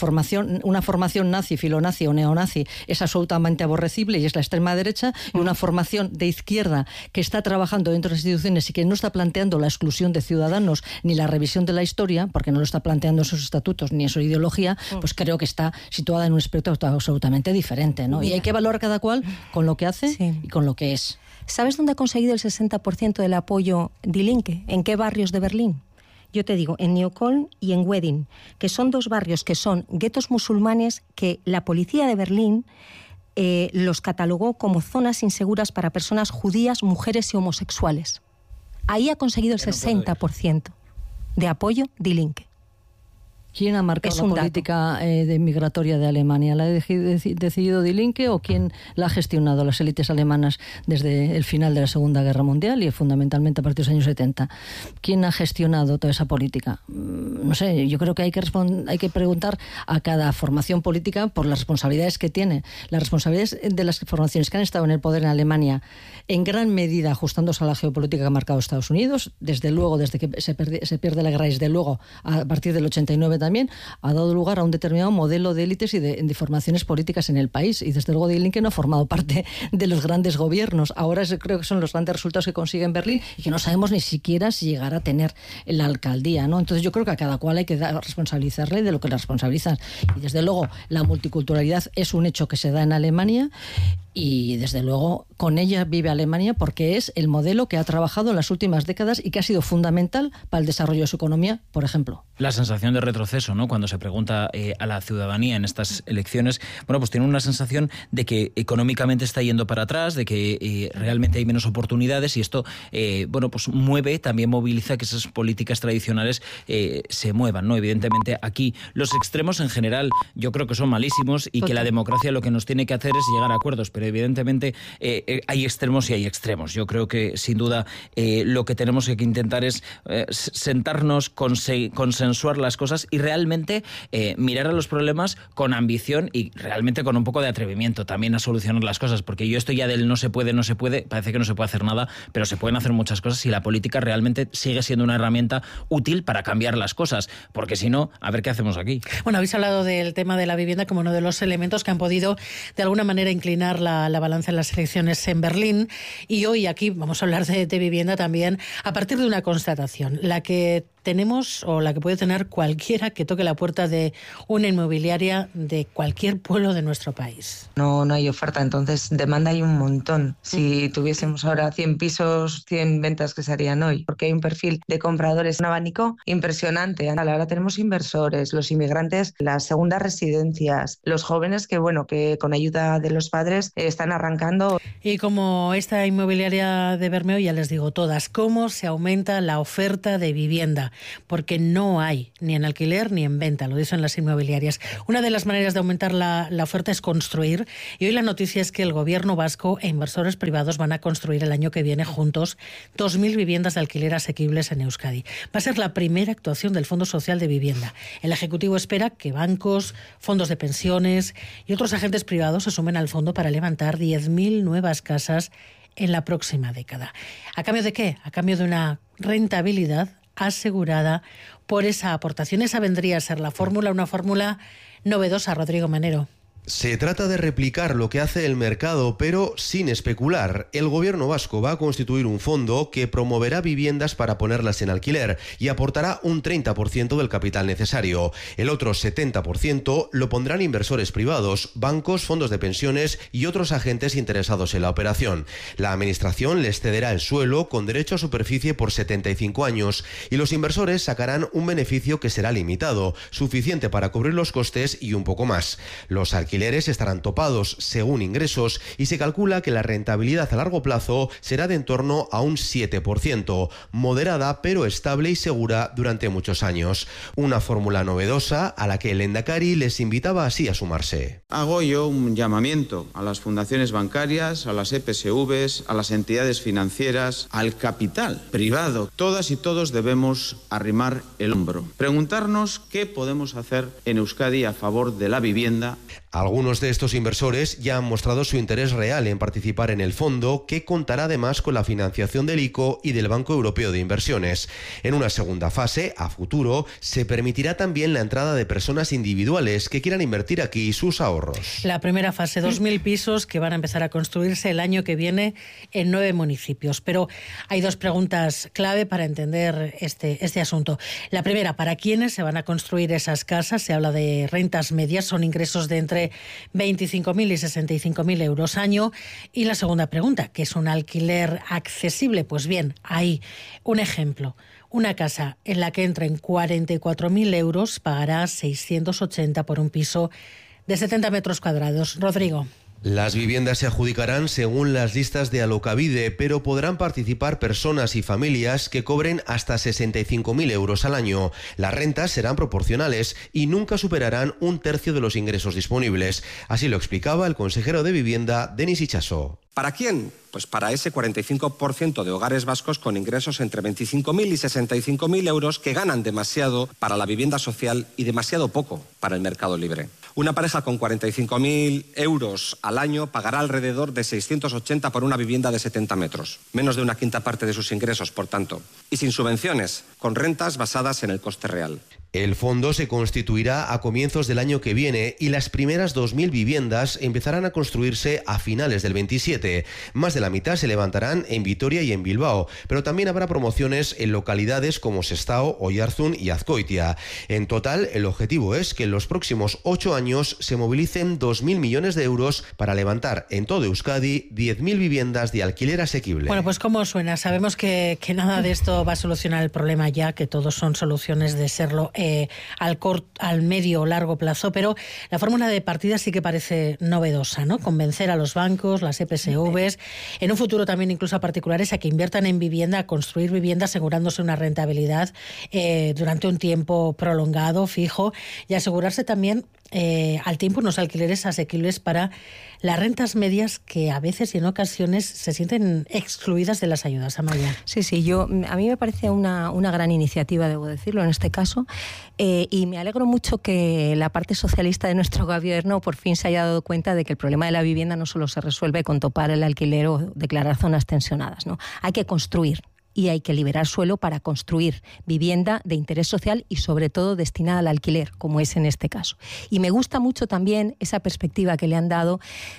una formación nazi, filonazi o neonazi es absolutamente aborrecible y es la extrema derecha, y una formación de izquierda que está trabajando dentro de las instituciones y que no está planteando la exclusión de ciudadanos ni la revisión de la historia, porque no lo está planteando en sus estatutos ni en su ideología, pues creo que está situada en un espectro absolutamente diferente, ¿no? Y hay que valorar cada cual con lo que hace y con lo que es. ¿Sabes dónde ha conseguido el 60% del apoyo Die Linke? ¿En qué barrios de Berlín? Yo te digo, en Neukölln y en Wedding, que son dos barrios que son guetos musulmanes que la policía de Berlín los catalogó como zonas inseguras para personas judías, mujeres y homosexuales. Ahí ha conseguido el 60% de apoyo Die Linke. ¿Quién ha marcado la política migratoria de Alemania? ¿La ha decidido Die Linke o quién la ha gestionado? Las élites alemanas desde el final de la Segunda Guerra Mundial y fundamentalmente a partir de los años 70. ¿Quién ha gestionado toda esa política? No sé, yo creo que hay que preguntar a cada formación política por las responsabilidades que tiene. Las responsabilidades de las formaciones que han estado en el poder en Alemania, en gran medida ajustándose a la geopolítica que ha marcado Estados Unidos, desde luego, desde que se pierde la guerra, desde luego, a partir del 89 también, ha dado lugar a un determinado modelo de élites y de formaciones políticas en el país. Y desde luego Die Linke no ha formado parte de los grandes gobiernos. Ahora creo que son los grandes resultados que consigue en Berlín y que no sabemos ni siquiera si llegará a tener la alcaldía, ¿no? Entonces yo creo que a cada cual hay que responsabilizarle de lo que le responsabilizan. Y desde luego la multiculturalidad es un hecho que se da en Alemania y desde luego con ella vive Alemania porque es el modelo que ha trabajado en las últimas décadas y que ha sido fundamental para el desarrollo de su economía, por ejemplo. La sensación de retroceso, ¿no? Cuando se pregunta a la ciudadanía en estas elecciones, bueno, pues tiene una sensación de que económicamente está yendo para atrás, de que realmente hay menos oportunidades y esto, bueno, pues también moviliza que esas políticas tradicionales se muevan, ¿no? Evidentemente aquí los extremos en general yo creo que son malísimos y que la democracia lo que nos tiene que hacer es llegar a acuerdos, pero evidentemente hay extremos y hay extremos. Yo creo que sin duda lo que tenemos que intentar es sentarnos, consensuar las cosas y realmente mirar a los problemas con ambición y realmente con un poco de atrevimiento también a solucionar las cosas, porque yo estoy ya del no se puede, parece que no se puede hacer nada, pero se pueden hacer muchas cosas y la política realmente sigue siendo una herramienta útil para cambiar las cosas, porque si no, a ver qué hacemos aquí. Bueno, habéis hablado del tema de la vivienda como uno de los elementos que han podido de alguna manera inclinar la balanza en las elecciones en Berlín, y hoy aquí vamos a hablar de vivienda también a partir de una constatación, la que tenemos o la que puede tener cualquiera que toque la puerta de una inmobiliaria de cualquier pueblo de nuestro país. No hay oferta, entonces demanda hay un montón. Si tuviésemos ahora 100 pisos, 100 ventas que se harían hoy, porque hay un perfil de compradores, un abanico impresionante. Ahora tenemos inversores, los inmigrantes, las segundas residencias, los jóvenes que con ayuda de los padres están arrancando. Y como esta inmobiliaria de Bermeo, ya les digo todas, cómo se aumenta la oferta de vivienda, porque no hay ni en alquiler ni en venta, lo dicen las inmobiliarias. Una de las maneras de aumentar la oferta es construir, y hoy la noticia es que el gobierno vasco e inversores privados van a construir el año que viene juntos 2.000 viviendas de alquiler asequibles en Euskadi. Va a ser la primera actuación del Fondo Social de Vivienda. El Ejecutivo espera que bancos, fondos de pensiones y otros agentes privados se sumen al fondo para levantar 10.000 nuevas casas en la próxima década. ¿A cambio de qué? A cambio de una rentabilidad asegurada por esa aportación. Esa vendría a ser la fórmula, una fórmula novedosa, Rodrigo Manero. Se trata de replicar lo que hace el mercado, pero sin especular. El gobierno vasco va a constituir un fondo que promoverá viviendas para ponerlas en alquiler y aportará un 30% del capital necesario. El otro 70% lo pondrán inversores privados, bancos, fondos de pensiones y otros agentes interesados en la operación. La administración les cederá el suelo con derecho a superficie por 75 años y los inversores sacarán un beneficio que será limitado, suficiente para cubrir los costes y un poco más. Los alquileres estarán topados según ingresos y se calcula que la rentabilidad a largo plazo será de en torno a un 7%, moderada pero estable y segura durante muchos años. Una fórmula novedosa a la que el Lehendakari les invitaba así a sumarse. Hago yo un llamamiento a las fundaciones bancarias, a las EPSVs, a las entidades financieras, al capital privado. Todas y todos debemos arrimar el hombro. Preguntarnos qué podemos hacer en Euskadi a favor de la vivienda. Algunos de estos inversores ya han mostrado su interés real en participar en el fondo, que contará además con la financiación del ICO y del Banco Europeo de Inversiones. En una segunda fase, a futuro, se permitirá también la entrada de personas individuales que quieran invertir aquí sus ahorros. La primera fase, 2.000 pisos que van a empezar a construirse el año que viene en 9 municipios. Pero hay dos preguntas clave para entender este asunto. La primera, ¿para quiénes se van a construir esas casas? Se habla de rentas medias, son ingresos de entre 25.000 y 65.000 euros año. Y la segunda pregunta, ¿qué es un alquiler accesible? Pues bien, hay un ejemplo. Una casa en la que entren 44.000 euros pagará 680 por un piso de 70 metros cuadrados. Rodrigo. Las viviendas se adjudicarán según las listas de Alokabide, pero podrán participar personas y familias que cobren hasta 65.000 euros al año. Las rentas serán proporcionales y nunca superarán un tercio de los ingresos disponibles. Así lo explicaba el consejero de Vivienda, Denis Itxaso. ¿Para quién? Pues para ese 45% de hogares vascos con ingresos entre 25.000 y 65.000 euros que ganan demasiado para la vivienda social y demasiado poco para el mercado libre. Una pareja con 45.000 euros al año pagará alrededor de 680 por una vivienda de 70 metros, menos de una quinta parte de sus ingresos, por tanto, y sin subvenciones, con rentas basadas en el coste real. El fondo se constituirá a comienzos del año que viene y las primeras 2.000 viviendas empezarán a construirse a finales del 27. Más de la mitad se levantarán en Vitoria y en Bilbao, pero también habrá promociones en localidades como Sestao, Oiarzún y Azkoitia. En total, el objetivo es que en los próximos 8 años se movilicen 2.000 millones de euros para levantar en todo Euskadi 10.000 viviendas de alquiler asequible. Bueno, pues ¿cómo suena? Sabemos que nada de esto va a solucionar el problema ya, que todos son soluciones de serlo al medio o largo plazo, pero la fórmula de partida sí que parece novedosa, ¿no? Convencer a los bancos, las EPSVs, en un futuro también incluso a particulares a que inviertan en vivienda, a construir vivienda asegurándose una rentabilidad durante un tiempo prolongado, fijo, y asegurarse también al tiempo unos alquileres asequibles para las rentas medias que a veces y en ocasiones se sienten excluidas de las ayudas. Amaya. Sí, a mí me parece una gran iniciativa, debo decirlo, en este caso, y me alegro mucho que la parte socialista de nuestro gobierno por fin se haya dado cuenta de que el problema de la vivienda no solo se resuelve con topar el alquiler o declarar zonas tensionadas, ¿no? Hay que construir. Y hay que liberar suelo para construir vivienda de interés social y sobre todo destinada al alquiler, como es en este caso. Y me gusta mucho también esa perspectiva que le han dado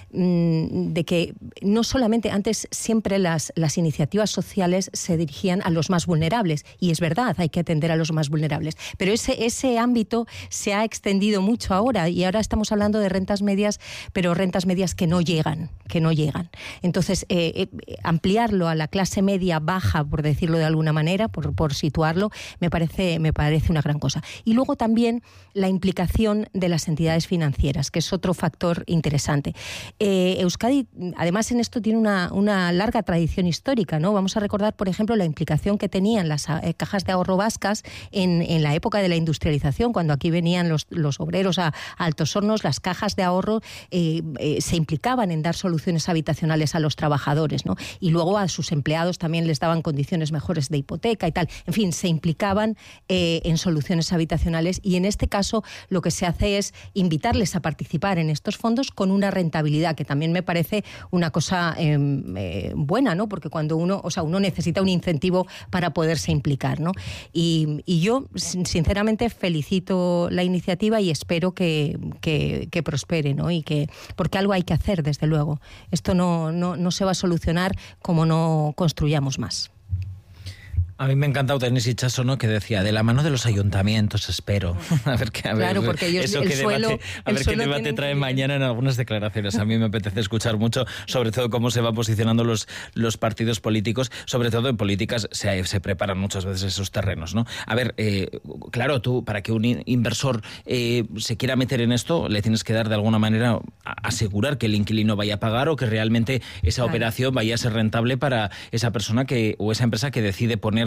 de que no solamente antes siempre las iniciativas sociales se dirigían a los más vulnerables, y es verdad, hay que atender a los más vulnerables, pero ese ámbito se ha extendido mucho ahora, y ahora estamos hablando de rentas medias, pero rentas medias que no llegan. Entonces, ampliarlo a la clase media baja, por decirlo de alguna manera, por situarlo, me parece una gran cosa. Y luego también la implicación de las entidades financieras, que es otro factor interesante. Euskadi, además, en esto tiene una larga tradición histórica, ¿no? Vamos a recordar, por ejemplo, la implicación que tenían las cajas de ahorro vascas en la época de la industrialización, cuando aquí venían los obreros a Altos Hornos. Las cajas de ahorro se implicaban en dar soluciones habitacionales a los trabajadores, ¿no? Y luego a sus empleados también les daban condiciones mejores de hipoteca y tal. En fin, se implicaban en soluciones habitacionales, y en este caso lo que se hace es invitarles a participar en estos fondos con una rentabilidad, que también me parece una cosa buena, ¿no? Porque cuando uno necesita un incentivo para poderse implicar, ¿no? Y yo, sinceramente, felicito la iniciativa y espero que prospere, ¿no? Porque algo hay que hacer, desde luego. Esto no se va a solucionar como no construyamos más. A mí me ha encantado Denis Itxaso, ¿no? Que decía, de la mano de los ayuntamientos, espero. Claro, porque ellos, eso qué debate trae mañana en algunas declaraciones. A mí me apetece escuchar mucho, sobre todo cómo se van posicionando los partidos políticos. Sobre todo en políticas se preparan muchas veces esos terrenos, ¿no? A ver, claro, tú, para que un inversor se quiera meter en esto, le tienes que dar de alguna manera asegurar que el inquilino vaya a pagar, o que realmente esa operación vaya a ser rentable para esa persona o esa empresa que decide poner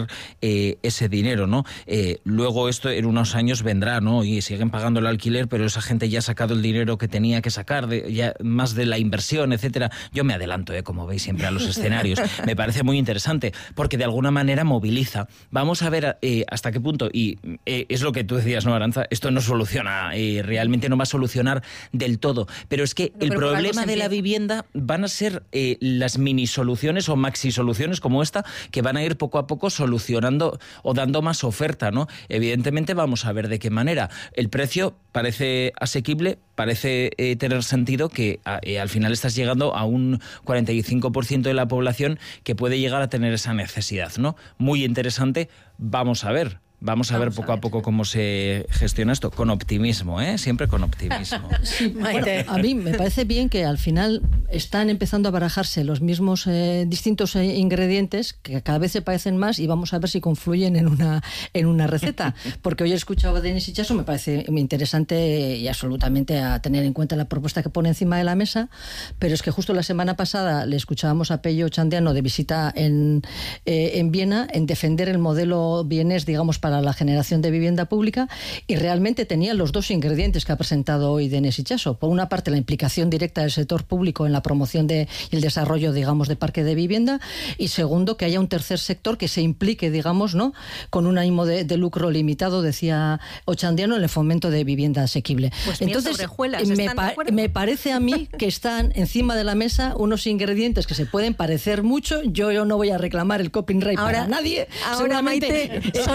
ese dinero, ¿no? Luego esto en unos años vendrá, ¿no? Y siguen pagando el alquiler, pero esa gente ya ha sacado el dinero que tenía que sacar, ya más de la inversión, etcétera. Yo me adelanto, como veis, siempre a los escenarios. Me parece muy interesante, porque de alguna manera moviliza. Vamos a ver hasta qué punto, y es lo que tú decías, ¿no, Aranza? Esto no soluciona, realmente no va a solucionar del todo, pero es que el problema de la vivienda van a ser las mini soluciones o maxi soluciones como esta, que van a ir poco a poco solucionando o dando más oferta, ¿no? Evidentemente vamos a ver de qué manera. El precio parece asequible, parece tener sentido, que al final estás llegando a un 45% de la población que puede llegar a tener esa necesidad, ¿no? Muy interesante, vamos a ver. Vamos a ver poco a poco cómo se gestiona esto, con optimismo, siempre con optimismo. Sí, bueno, a mí me parece bien que al final están empezando a barajarse los mismos distintos ingredientes, que cada vez se parecen más, y vamos a ver si confluyen en una receta. Porque hoy he escuchado a Denis Itxaso, me parece muy interesante y absolutamente a tener en cuenta la propuesta que pone encima de la mesa, pero es que justo la semana pasada le escuchábamos a Pello Ochandiano de visita en Viena, en defender el modelo vienés, digamos, para la generación de vivienda pública, y realmente tenía los dos ingredientes que ha presentado hoy Denis Itxaso. Por una parte, la implicación directa del sector público en la promoción y el desarrollo, digamos, de parque de vivienda, y segundo, que haya un tercer sector que se implique, digamos, ¿no?, con un ánimo de lucro limitado, decía Ochandiano, en el fomento de vivienda asequible. Pues entonces, me parece a mí que están encima de la mesa unos ingredientes que se pueden parecer mucho. Yo no voy a reclamar el copyright para nadie. Ahora, Maite, solo queda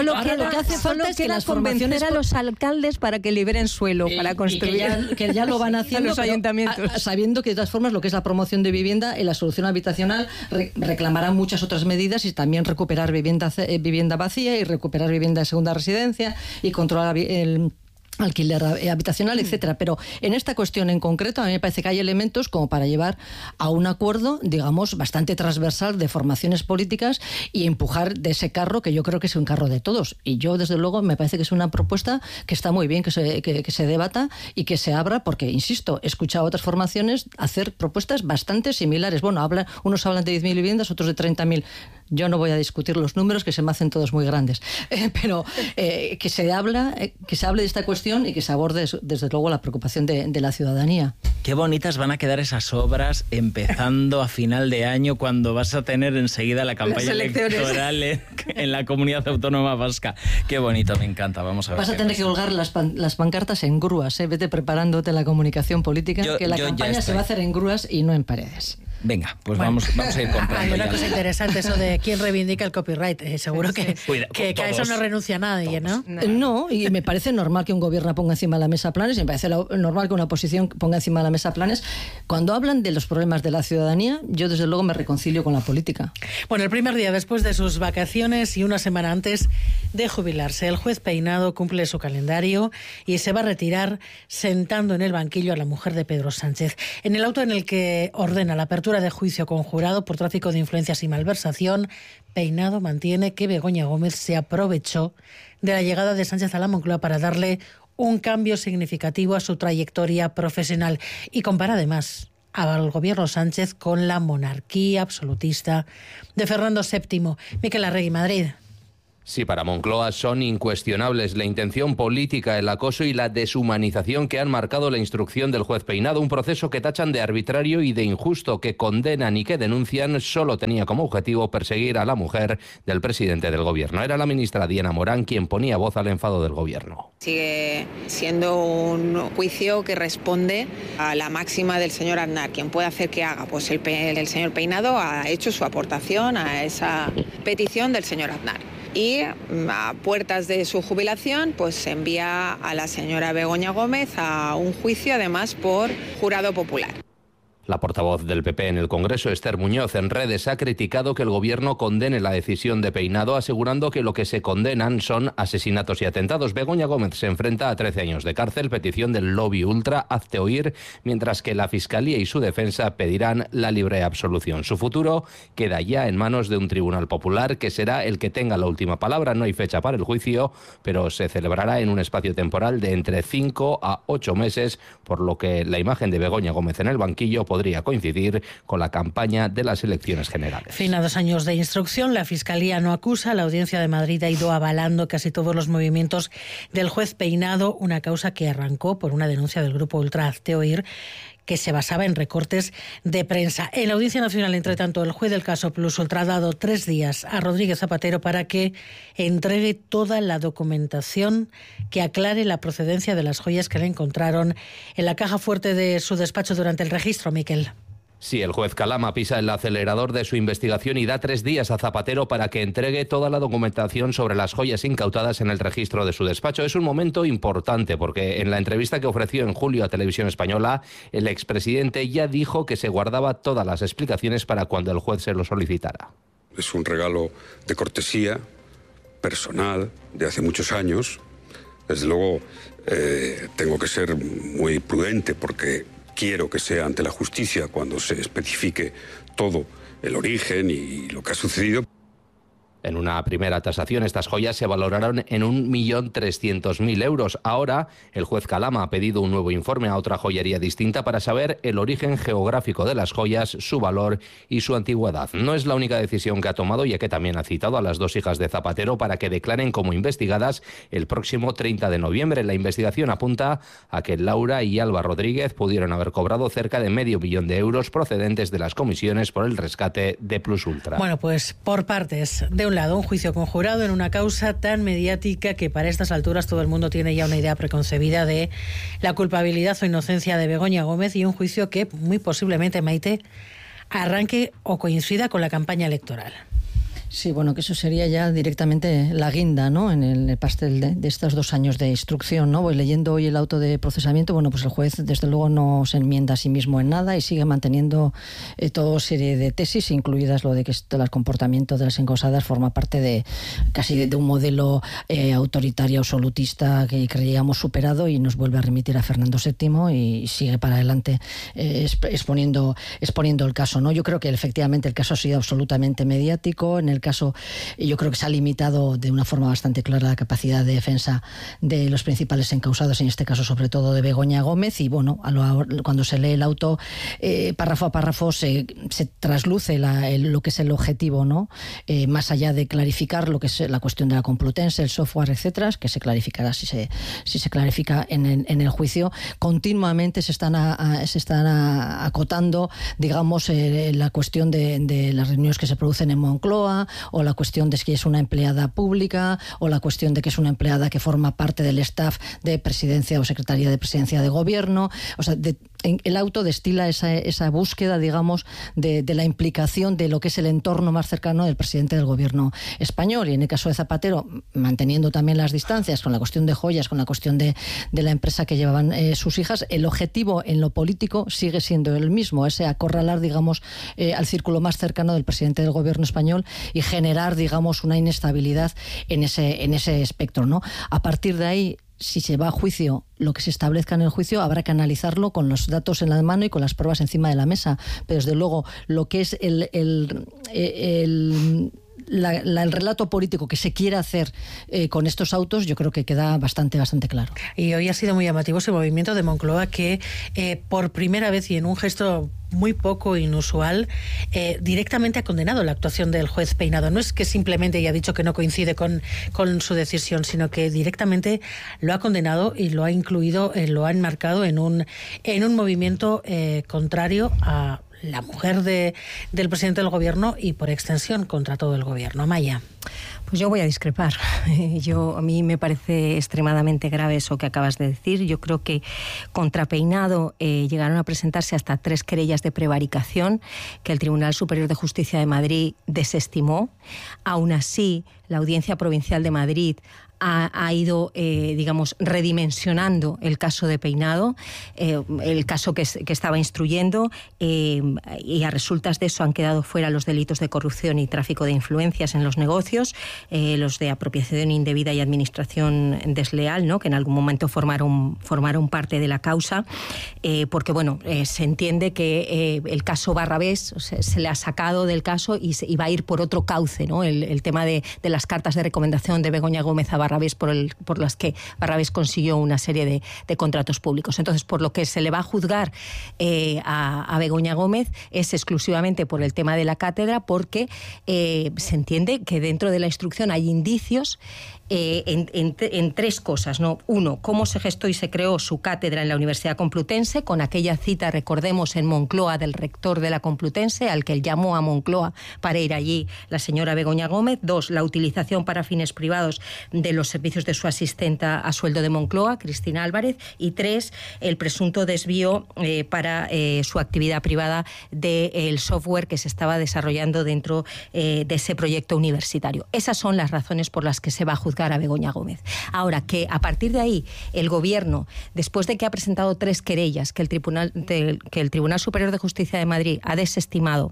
lo que hace falta es que las convencer a los alcaldes para que liberen suelo para construir. Que ya lo van haciendo los ayuntamientos. Sabiendo que de todas formas lo que es la promoción de vivienda y la solución habitacional reclamarán muchas otras medidas y también recuperar vivienda vacía y recuperar vivienda de segunda residencia y controlar el alquiler habitacional, etcétera. Pero en esta cuestión en concreto a mí me parece que hay elementos como para llevar a un acuerdo, digamos, bastante transversal de formaciones políticas y empujar de ese carro, que yo creo que es un carro de todos. Y yo, desde luego, me parece que es una propuesta que está muy bien que se debata y que se abra, porque, insisto, he escuchado a otras formaciones hacer propuestas bastante similares. Bueno, unos hablan de 10.000 viviendas, otros de 30.000. Yo no voy a discutir los números, que se me hacen todos muy grandes. Pero que se hable de esta cuestión y que se aborde, desde luego, la preocupación de la ciudadanía. Qué bonitas van a quedar esas obras empezando a final de año, cuando vas a tener enseguida la campaña electoral en la Comunidad Autónoma Vasca. Qué bonito, me encanta. Vamos a ver. Vas a tener que colgar las pancartas en grúas, ¿eh? Vete preparándote la comunicación política, que la campaña se va a hacer en grúas y no en paredes. Venga, pues vamos a ir comprando. Hay una cosa interesante, eso de quién reivindica el copyright. Seguro que a eso no renuncia nadie, ¿no? No, y me parece normal que un gobierno ponga encima de la mesa planes, y me parece normal que una oposición ponga encima de la mesa planes. Cuando hablan de los problemas de la ciudadanía, yo desde luego me reconcilio con la política. Bueno, el primer día después de sus vacaciones y una semana antes de jubilarse, el juez Peinado cumple su calendario y se va a retirar sentando en el banquillo a la mujer de Pedro Sánchez. En el auto en el que ordena la apertura de juicio conjurado por tráfico de influencias y malversación, Peinado mantiene que Begoña Gómez se aprovechó de la llegada de Sánchez a la Moncloa para darle un cambio significativo a su trayectoria profesional y compara además al gobierno Sánchez con la monarquía absolutista de Fernando VII. Miquel Arregui, Madrid. Sí, para Moncloa son incuestionables la intención política, el acoso y la deshumanización que han marcado la instrucción del juez Peinado, un proceso que tachan de arbitrario y de injusto, que condenan y que denuncian, solo tenía como objetivo perseguir a la mujer del presidente del gobierno. Era la ministra Diana Morán quien ponía voz al enfado del gobierno. Sigue siendo un juicio que responde a la máxima del señor Aznar. Quien puede hacer que haga, pues el señor Peinado ha hecho su aportación a esa petición del señor Aznar. Y a puertas de su jubilación, pues se envía a la señora Begoña Gómez a un juicio, además por jurado popular. La portavoz del PP en el Congreso, Esther Muñoz, en redes ha criticado que el gobierno condene la decisión de Peinado, asegurando que lo que se condenan son asesinatos y atentados. Begoña Gómez se enfrenta a 13 años de cárcel, petición del lobby ultra Hazte Oír, mientras que la Fiscalía y su defensa pedirán la libre absolución. Su futuro queda ya en manos de un tribunal popular que será el que tenga la última palabra. No hay fecha para el juicio, pero se celebrará en un espacio temporal de entre 5 a 8 meses, por lo que la imagen de Begoña Gómez en el banquillo podría coincidir con la campaña de las elecciones generales. Fin a 2 años de instrucción, la Fiscalía no acusa, la Audiencia de Madrid ha ido avalando casi todos los movimientos del juez Peinado, una causa que arrancó por una denuncia del grupo ultra Hazte Oír, que se basaba en recortes de prensa. En la Audiencia Nacional, entre tanto, el juez del caso Plus Ultra ha dado 3 días a Rodríguez Zapatero para que entregue toda la documentación que aclare la procedencia de las joyas que le encontraron en la caja fuerte de su despacho durante el registro, Miquel. Sí, el juez Calama pisa el acelerador de su investigación y da 3 días a Zapatero para que entregue toda la documentación sobre las joyas incautadas en el registro de su despacho. Es un momento importante porque en la entrevista que ofreció en julio a Televisión Española, el expresidente ya dijo que se guardaba todas las explicaciones para cuando el juez se lo solicitara. Es un regalo de cortesía, personal, de hace muchos años. Desde luego, tengo que ser muy prudente porque quiero que sea ante la justicia cuando se especifique todo el origen y lo que ha sucedido. En una primera tasación, estas joyas se valoraron en 1.300.000 euros. Ahora, el juez Calama ha pedido un nuevo informe a otra joyería distinta para saber el origen geográfico de las joyas, su valor y su antigüedad. No es la única decisión que ha tomado, ya que también ha citado a las 2 hijas de Zapatero para que declaren como investigadas el próximo 30 de noviembre. La investigación apunta a que Laura y Alba Rodríguez pudieron haber cobrado cerca de $500.000 de euros procedentes de las comisiones por el rescate de Plus Ultra. Bueno, pues por partes. De un lado, un juicio conjurado en una causa tan mediática que para estas alturas todo el mundo tiene ya una idea preconcebida de la culpabilidad o inocencia de Begoña Gómez, y un juicio que muy posiblemente, Maite, arranque o coincida con la campaña electoral. Sí, bueno, que eso sería ya directamente la guinda, ¿no?, en el pastel de estos 2 años de instrucción, ¿no? Voy leyendo hoy el auto de procesamiento. Bueno, pues el juez desde luego no se enmienda a sí mismo en nada y sigue manteniendo toda serie de tesis, incluidas lo de que el comportamiento de las encausadas forma parte de casi de un modelo autoritario, absolutista que creíamos superado, y nos vuelve a remitir a Fernando VII y sigue para adelante exponiendo el caso, ¿no? Yo creo que efectivamente el caso ha sido absolutamente mediático. En el caso, yo creo que se ha limitado de una forma bastante clara la capacidad de defensa de los principales encausados, en este caso sobre todo de Begoña Gómez, y bueno, cuando se lee el auto párrafo a párrafo se trasluce lo que es el objetivo, ¿no? Más allá de clarificar lo que es la cuestión de la Complutense, el software, etcétera, que se clarificará si se clarifica en el juicio. Continuamente se están acotando, digamos, la cuestión de las reuniones que se producen en Moncloa, o la cuestión de que es una empleada pública, o la cuestión de que es una empleada que forma parte del staff de presidencia o secretaría de presidencia de gobierno. O sea, el auto destila esa búsqueda, digamos, de la implicación de lo que es el entorno más cercano del presidente del gobierno español. Y en el caso de Zapatero, manteniendo también las distancias con la cuestión de joyas, con la cuestión de la empresa que llevaban sus hijas, el objetivo en lo político sigue siendo el mismo, ese acorralar, digamos, al círculo más cercano del presidente del gobierno español y generar, digamos, una inestabilidad en ese espectro, ¿no? A partir de ahí, si se va a juicio, lo que se establezca en el juicio habrá que analizarlo con los datos en la mano y con las pruebas encima de la mesa. Pero desde luego, lo que es el relato político que se quiere hacer con estos autos, yo creo que queda bastante claro. Y hoy ha sido muy llamativo ese movimiento de Moncloa que por primera vez y en un gesto muy poco inusual, directamente ha condenado la actuación del juez Peinado. No es que simplemente haya dicho que no coincide con su decisión, sino que directamente lo ha condenado y lo ha incluido, lo ha enmarcado en un movimiento contrario a la mujer del presidente del gobierno y por extensión contra todo el gobierno. Amaya. Pues yo voy a discrepar. A mí me parece extremadamente grave eso que acabas de decir. Yo creo que contra Peinado llegaron a presentarse hasta 3 querellas de prevaricación que el Tribunal Superior de Justicia de Madrid desestimó. Aún así, la Audiencia Provincial de Madrid ha ido, digamos, redimensionando el caso de Peinado, el caso que estaba instruyendo, y a resultas de eso han quedado fuera los delitos de corrupción y tráfico de influencias en los negocios, los de apropiación indebida y administración desleal, ¿no?, que en algún momento formaron parte de la causa, porque, bueno, se entiende que el caso Barrabés se le ha sacado del caso y va a ir por otro cauce, ¿no? El tema de las cartas de recomendación de Begoña Gómez a Barrabés, por las que Barrabés consiguió una serie de contratos públicos. Entonces, por lo que se le va a juzgar a Begoña Gómez es exclusivamente por el tema de la cátedra, porque se entiende que dentro de la instrucción hay indicios en 3 cosas, ¿no? 1, cómo se gestó y se creó su cátedra en la Universidad Complutense, con aquella cita, recordemos, en Moncloa del rector de la Complutense, al que él llamó a Moncloa para ir allí la señora Begoña Gómez. 2, la utilización para fines privados de los servicios de su asistenta a sueldo de Moncloa, Cristina Álvarez. Y 3, el presunto desvío para su actividad privada del software que se estaba desarrollando dentro de ese proyecto universitario. Esas son las razones por las que se va a juzgar a Begoña Gómez. Ahora, que a partir de ahí el Gobierno, después de que ha presentado 3 querellas que el Tribunal Superior de Justicia de Madrid ha desestimado,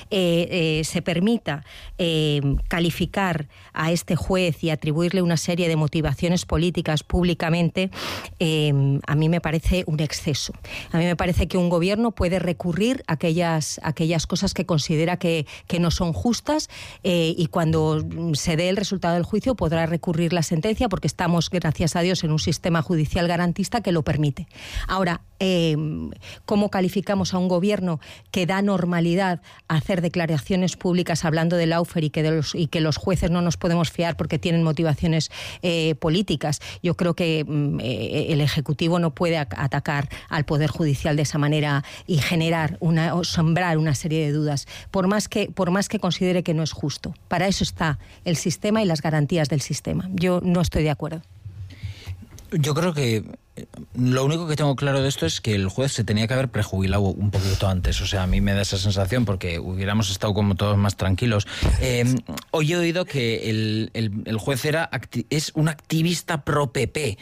se permita calificar a este juez y atribuirle una serie de motivaciones políticas públicamente, a mí me parece un exceso. A mí me parece que un Gobierno puede recurrir a aquellas cosas que considera que no son justas, y cuando se dé el resultado del juicio podrá recurrir la sentencia, porque estamos, gracias a Dios, en un sistema judicial garantista que lo permite. Ahora, ¿cómo calificamos a un Gobierno que da normalidad a hacer declaraciones públicas hablando del Lawfare y que los jueces no nos podemos fiar porque tienen motivaciones políticas? Yo creo que el Ejecutivo no puede atacar al Poder Judicial de esa manera y sembrar una serie de dudas, por más que considere que no es justo. Para eso está el sistema y las garantías del sistema. Yo no estoy de acuerdo. Yo creo que Lo único que tengo claro de esto es que el juez se tenía que haber prejubilado un poquito antes. O sea, a mí me da esa sensación porque hubiéramos estado como todos más tranquilos. Hoy he oído que el juez es un activista pro PP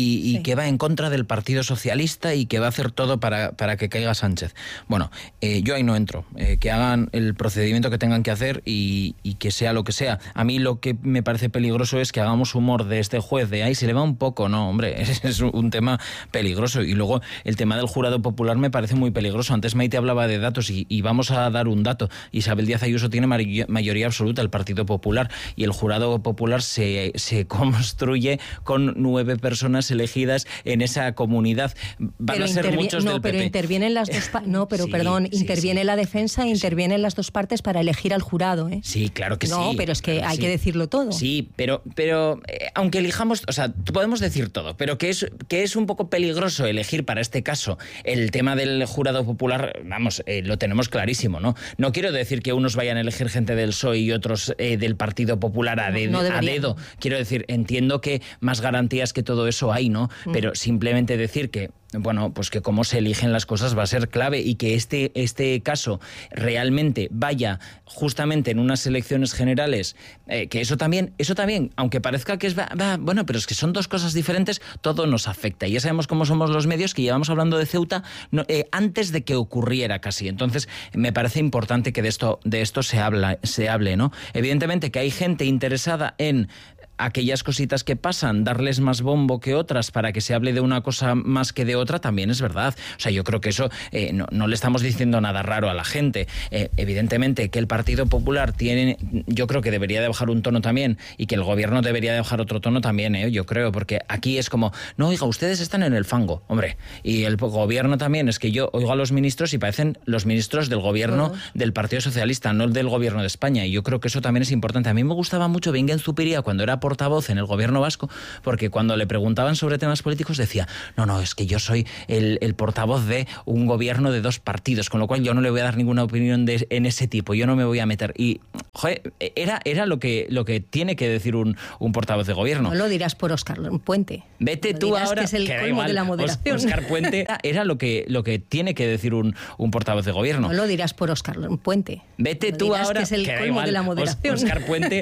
y que va en contra del Partido Socialista y que va a hacer todo para que caiga Sánchez. Bueno, yo ahí no entro. Que hagan el procedimiento que tengan que hacer y que sea lo que sea. A mí lo que me parece peligroso es que hagamos humor de este juez, de ahí se le va un poco. No, hombre, es un tema peligroso. Y luego el tema del jurado popular me parece muy peligroso. Antes Maite hablaba de datos y vamos a dar un dato. Isabel Díaz Ayuso tiene mayoría absoluta, el Partido Popular, y el jurado popular se construye con 9 personas elegidas en esa comunidad. Van a ser muchos del PP. Pero intervienen las dos interviene la defensa, intervienen las dos partes para elegir al jurado, ¿eh? Sí, claro que sí. No, pero es que hay que decirlo todo. Sí, pero aunque elijamos, o sea, podemos decir todo, pero que es un poco peligroso elegir para este caso el tema del jurado popular, vamos, lo tenemos clarísimo, ¿no? No quiero decir que unos vayan a elegir gente del PSOE y otros del Partido Popular a dedo. Quiero decir, entiendo que más garantías que todo eso hay, ¿no? Pero simplemente decir que, bueno, pues que cómo se eligen las cosas va a ser clave y que este caso realmente vaya justamente en unas elecciones generales, que eso también, aunque parezca que bueno, pero es que son dos cosas diferentes, todo nos afecta. Y ya sabemos cómo somos los medios, que llevamos hablando de Ceuta antes de que ocurriera casi. Entonces, me parece importante que de esto se hable, ¿no? Evidentemente que hay gente interesada en aquellas cositas que pasan, darles más bombo que otras para que se hable de una cosa más que de otra, también es verdad. O sea, yo creo que eso no le estamos diciendo nada raro a la gente. Evidentemente que el Partido Popular yo creo que debería de bajar un tono también y que el gobierno debería de bajar otro tono también, yo creo, porque aquí es como, no, oiga, ustedes están en el fango, hombre, y el gobierno también, es que yo oigo a los ministros y parecen los ministros del gobierno del Partido Socialista, no del gobierno de España, y yo creo que eso también es importante. A mí me gustaba mucho Bingen Zupiria cuando era portavoz en el gobierno vasco, porque cuando le preguntaban sobre temas políticos decía, no, es que yo soy el portavoz de un gobierno de 2 partidos, con lo cual yo no le voy a dar ninguna opinión en ese tipo, yo no me voy a meter. Y, joder, era lo que tiene que decir un portavoz de gobierno. No lo dirás por Óscar Puente. Vete tú ahora, que es el colmo de la moderación. Óscar Puente era lo que tiene que decir un portavoz de gobierno. No lo dirás por Óscar Puente. Vete tú ahora, que es el colmo de la moderación. Óscar Puente